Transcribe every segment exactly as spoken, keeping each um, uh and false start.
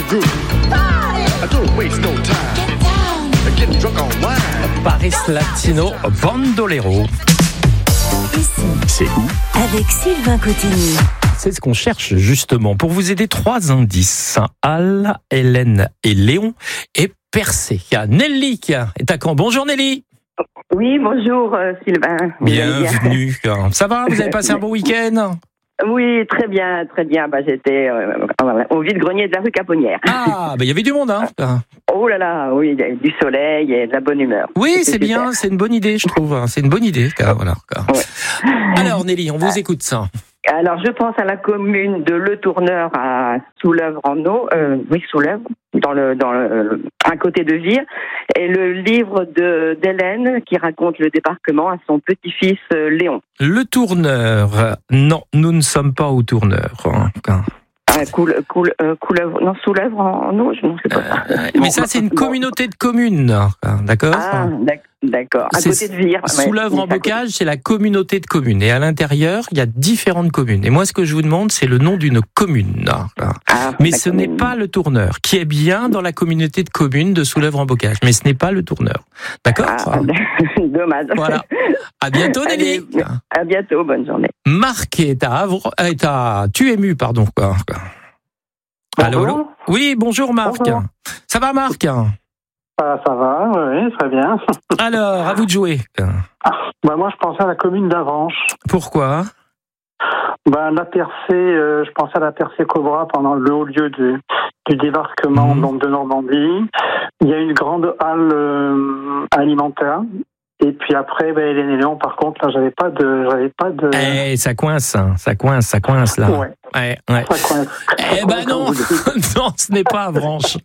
groove. I don't waste no time. Getting drunk on wine. Paris Latino Bandolero. Ici, C'est où? avec Sylvain Cotigny. C'est ce qu'on cherche justement pour vous aider. Trois indices. Al, Hélène et Léon et Percé. Il y a Nelly qui est à Caen. Bonjour Nelly. Oui, bonjour euh, Sylvain. Vous allez bien? Bienvenue. Ça va? Vous avez passé un bon week-end? Oui, très bien, très bien. Bah, j'étais euh, au vide-grenier de la rue Caponnière. Ah, ben il y avait du monde, hein? Oh là là, oui, du soleil et de la bonne humeur. Oui, C'était c'est super. bien, c'est une bonne idée, je trouve. C'est une bonne idée. Voilà. Ouais. Alors Nelly, on vous écoute ça. Alors, je pense à la commune de Le Tourneur à Soulèvre-en-Eau, euh, oui, Soulèvre, dans le, dans le, à côté de Vire, et le livre de d'Hélène qui raconte le débarquement à son petit-fils euh, Léon. Le Tourneur. Non, nous ne sommes pas au Tourneur. Ah, coule, coule, euh, Coulèvre, non, Soulèvre-en-Eau, je ne sais pas. Mais Bon, ça, c'est une bon. communauté de communes. D'accord? Ah, d'ac- d'accord. À C'est côté de Vire. ouais. Soulèvre en Bocage, c'est la communauté de communes. Et à l'intérieur, il y a différentes communes. Et moi, ce que je vous demande, c'est le nom d'une commune. Ah, Mais la ce n'est commune. pas le Tourneur, qui est bien dans la communauté de communes de Soulèvre en Bocage. Mais ce n'est pas le Tourneur. D'accord? Ah, dommage. Voilà. À bientôt, Nelly. Allez, à bientôt, bonne journée. Marc est à Havre, est à Tuému, pardon. Allô, Bonjour. allô. Oui, bonjour Marc. Bonjour. Ça va Marc? Ah, ça va, oui, très bien. Alors, à vous de jouer. Bah, moi, je pensais à la commune d'Avranches. Pourquoi? Bah, la percée, euh, je pensais à la percée Cobra pendant le haut lieu du, du débarquement Mhm. donc, de Normandie. Il y a une grande halle euh, alimentaire. Et puis après, bah, Hélène et Léon, par contre, là, j'avais pas de, j'avais pas de. Eh, ça coince, hein, ça coince, ça coince là. Ouais. Ouais, ouais. Ça coince. Eh ben non, non, ce n'est pas Avranches.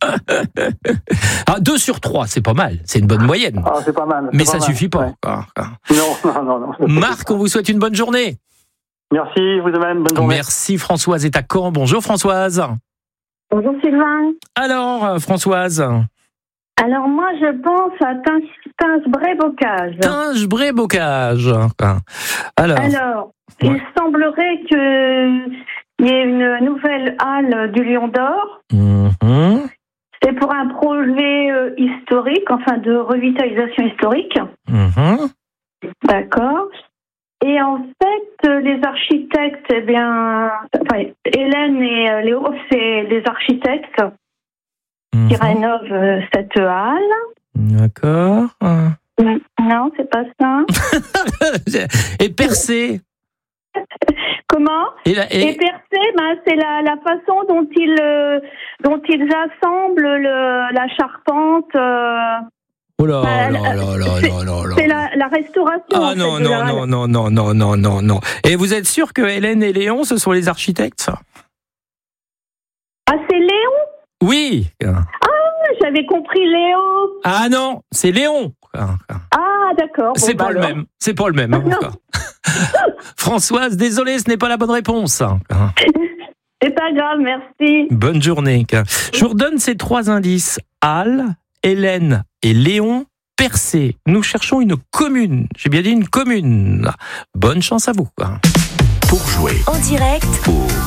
Ah, deux sur trois, c'est pas mal, c'est une bonne moyenne. Ah, c'est pas mal. c'est Mais pas ça mal. suffit pas. Ouais. quoi. Non, non, non, non. Marc, on vous souhaite une bonne journée. Merci, vous de même, bonne journée. Merci, Françoise est à Caen. Bonjour Françoise. Bonjour Sylvain. Alors, euh, Françoise, Alors moi je pense à Tinge-Bray-Bocage. Tinge-Bray-Bocage. Alors, Alors, Ouais. il semblerait qu'il y ait une nouvelle halle du Lion d'Or. mhm, C'est pour un projet euh, historique, enfin de revitalisation historique. mhm. D'accord. Et en fait, euh, les architectes, eh bien, enfin, Hélène et euh, Léo, c'est les architectes qui Mhm. rénovent euh, cette halle. D'accord. Non, c'est pas ça. Et Percé. Comment? Et, la- et- Et percé, ben, c'est la, la façon dont ils, euh, dont ils assemblent le, la charpente. euh, Oh là bah, là là là c'est- là là là. c'est la, la restauration. Ah en fait, non, de la non, halle. non, non, non, non, non, non, non. Et vous êtes sûr que Hélène et Léon, ce sont les architectes, ça? Ah, c'est Léon? Oui. J'avais compris Léo. Ah non, c'est Léon. Ah, d'accord. Bon, C'est bah pas le alors. même. C'est pas le même. hein, encore. Françoise, désolé, ce n'est pas la bonne réponse. C'est pas grave, merci. Bonne journée. Je vous redonne ces trois indices. Al, Hélène et Léon, Percé. Nous cherchons une commune. J'ai bien dit une commune. Bonne chance à vous. Pour jouer En direct, au